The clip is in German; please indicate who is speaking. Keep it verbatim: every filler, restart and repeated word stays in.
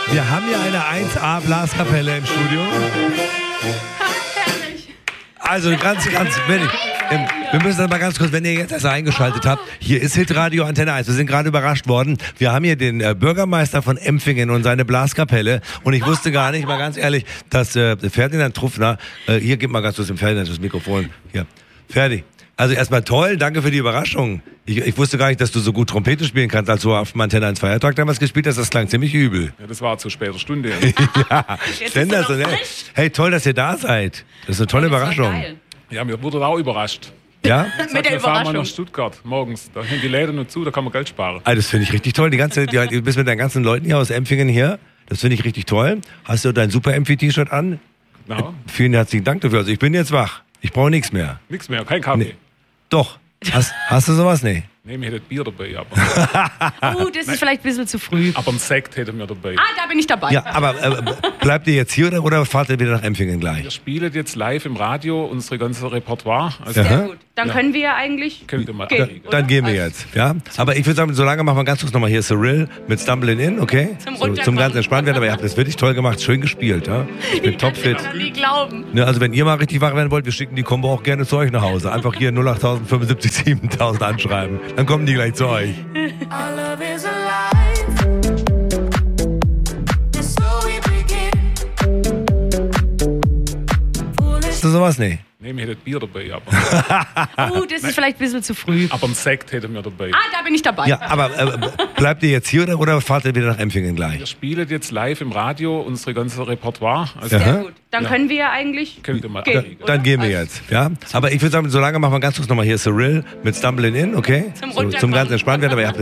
Speaker 1: Wir haben hier eine eins A Blaskapelle im Studio. Also ganz, ganz, wenn ich, wir müssen das mal ganz kurz, wenn ihr jetzt erst eingeschaltet habt, hier ist Hitradio Antenne eins. Wir sind gerade überrascht worden. Wir haben hier den äh, Bürgermeister von Empfingen und seine Blaskapelle. Und ich wusste gar nicht, mal ganz ehrlich, dass äh, Ferdinand Truffner, äh, hier, gib mal ganz kurz dem Ferdinand das Mikrofon. Hier, Ferdi. Also erstmal toll, danke für die Überraschung. Ich, ich wusste gar nicht, dass du so gut Trompete spielen kannst, als du auf dem Antenne eins Feiertag damals gespielt hast. Das klang ziemlich übel.
Speaker 2: Ja, das war zu später Stunde.
Speaker 1: Ja, sensationell. Hey, toll, dass ihr da seid. Das ist eine tolle Überraschung.
Speaker 2: Ja, wir wurden auch überrascht.
Speaker 1: Ja?
Speaker 2: Mit der wir fahren mal nach Stuttgart morgens. Da sind die Läden noch zu, da kann man Geld sparen.
Speaker 1: Ah, das finde ich richtig toll. Die ganze, die, du bist mit deinen ganzen Leuten hier aus Empfingen hier. Das finde ich richtig toll. Hast du dein Super-Empfi-T-Shirt an?
Speaker 2: Genau.
Speaker 1: Äh, vielen herzlichen Dank dafür. Also ich bin jetzt wach. Ich brauche nichts mehr.
Speaker 2: Nichts mehr, kein Kaffee.
Speaker 1: Nee. Doch. Hast, hast du sowas? Nee.
Speaker 2: Nee, wir hätten Bier dabei. Aber
Speaker 3: oh, das ist vielleicht ein bisschen zu früh.
Speaker 2: Aber ein Sekt hätten wir dabei.
Speaker 3: Ah, da bin ich dabei.
Speaker 1: Ja, aber äh, bleibt ihr jetzt hier oder, oder fahrt ihr wieder nach Empfingen gleich?
Speaker 2: Wir spielen jetzt live im Radio unsere ganze Repertoire. Also
Speaker 3: Sehr
Speaker 1: Aha.
Speaker 3: gut. Dann
Speaker 2: Ja.
Speaker 3: können wir ja eigentlich
Speaker 2: Könnt ihr mal
Speaker 3: gehen,
Speaker 2: anlegen.
Speaker 1: Dann gehen wir jetzt, ja? Aber ich würde sagen, solange machen wir ganz kurz nochmal hier Cyril mit Stumbling In, okay?
Speaker 3: Zum
Speaker 1: so, zum
Speaker 3: Runterkommen.
Speaker 1: ganz entspannt werden, aber ihr habt das wirklich toll gemacht, schön gespielt, ja? Ich bin topfit.
Speaker 3: Ich kann nie glauben.
Speaker 1: Ne, also wenn ihr mal richtig wach werden wollt, wir schicken die Combo auch gerne zu euch nach Hause. Einfach hier null acht fünfundsiebzig siebentausend anschreiben. Dann kommen die gleich zu euch. Hast du sowas? Nee.
Speaker 2: Nee, wir hätten Bier dabei. Aber,
Speaker 3: Oh, das ist vielleicht ein bisschen zu früh.
Speaker 2: aber ein Sekt hätten wir dabei.
Speaker 3: Ah, da bin ich dabei.
Speaker 1: Ja, aber äh, bleibt ihr jetzt hier oder, oder fahrt ihr wieder nach Empfingen
Speaker 2: Wir
Speaker 1: gleich?
Speaker 2: spielen jetzt live im Radio unsere ganze Repertoire. Also
Speaker 1: Ja.
Speaker 3: Sehr gut. Dann
Speaker 2: Ja.
Speaker 3: können wir ja eigentlich
Speaker 2: könnt ihr mal
Speaker 3: gehen.
Speaker 2: anlegen.
Speaker 1: Dann gehen wir jetzt, ja? Aber ich würde sagen, solange machen wir ganz kurz nochmal hier Cyril mit Stumbling In, okay?
Speaker 3: Zum
Speaker 1: so, zum
Speaker 3: Runterkommen.
Speaker 1: ganz entspannt werden, aber ihr habt